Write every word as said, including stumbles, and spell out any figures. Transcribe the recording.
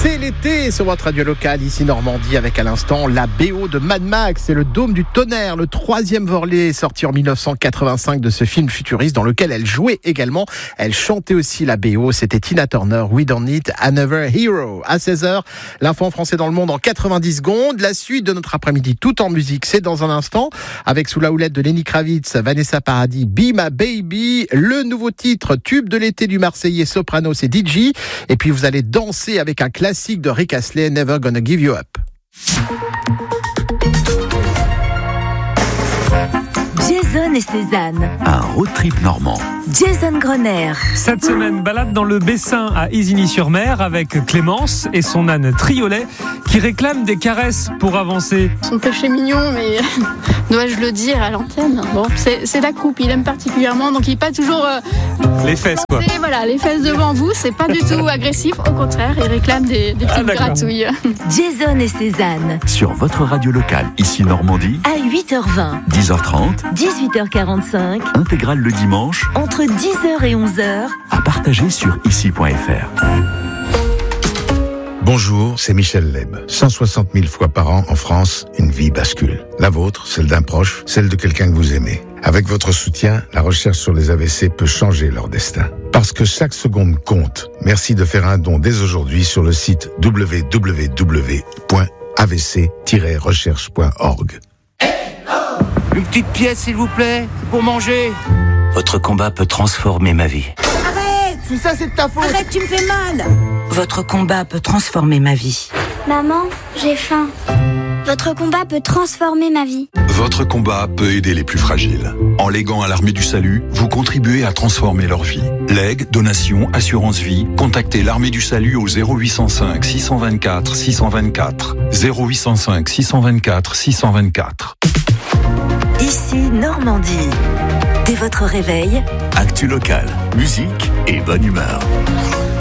C'est l'été sur votre radio locale, ici Normandie, avec à l'instant la B O de Mad Max et le Dôme du Tonnerre, le troisième volet sorti en dix-neuf cent quatre-vingt-cinq de ce film futuriste dans lequel elle jouait également. Elle chantait aussi la B O, c'était Tina Turner, We Don't Need Another Hero. À seize heures, l'info en français dans le monde en quatre-vingt-dix secondes. La suite de notre après-midi tout en musique, c'est dans un instant, avec sous la houlette de Lenny Kravitz, Vanessa Paradis, Be My Baby, le nouveau titre, tube de l'été du Marseillais soprano, c'est D J. Et puis vous allez danser avec un classique de Rick Astley, Never Gonna Give You Up. Jason et Cézanne. Un road trip normand. Jason Grenier. Cette semaine, balade dans le Bessin à Isigny-sur-Mer avec Clémence et son âne Triolet qui réclament des caresses pour avancer. Son péché mignon, mais dois-je le dire à l'antenne ? Bon, c'est, c'est la coupe, il aime particulièrement, donc il pas toujours... Euh, les fesses, quoi. C'est, voilà, les fesses devant vous, c'est pas du tout agressif, au contraire, il réclame des, des petites ah, gratouilles. Jason et Cézanne. Sur votre radio locale, ici Normandie. À huit heures vingt. dix heures trente. dix-huit heures quarante-cinq. Intégrale le dimanche. Entre dix heures et onze heures. À partager sur ici point f r. Bonjour, c'est Michel Leb. cent soixante mille fois par an en France, une vie bascule. La vôtre, celle d'un proche, celle de quelqu'un que vous aimez. Avec votre soutien, la recherche sur les A V C peut changer leur destin. Parce que chaque seconde compte, merci de faire un don dès aujourd'hui sur le site w w w point a v c tiret recherche point org. Une petite pièce, s'il vous plaît, pour manger. Votre combat peut transformer ma vie. Arrête! Si ça, c'est de ta faute! Arrête, tu me fais mal! Votre combat peut transformer ma vie. Maman, j'ai faim. Votre combat peut transformer ma vie. Votre combat peut aider les plus fragiles. En léguant à l'Armée du Salut, vous contribuez à transformer leur vie. Legs, donations, assurance vie, contactez l'Armée du Salut au zéro huit cent cinq six cent vingt-quatre six cent vingt-quatre. zéro huit cent cinq six cent vingt-quatre six cent vingt-quatre. Ici Normandie. Dès votre réveil, actu local, musique et bonne humeur.